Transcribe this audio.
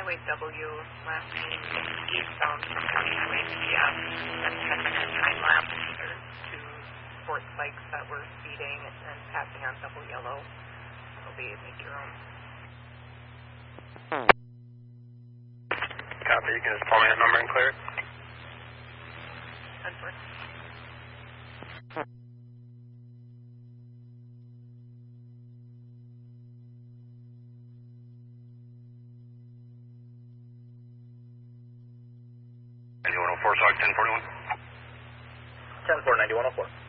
Highway W, last name eastbound from County Highway TF, a 10-minute time lapse. There's two sports bikes that were speeding and passing on double yellow. It'll be make your own. Copy, you can just call me that number and clear it. Edward. Sorry, 1041. 10-4, 9104.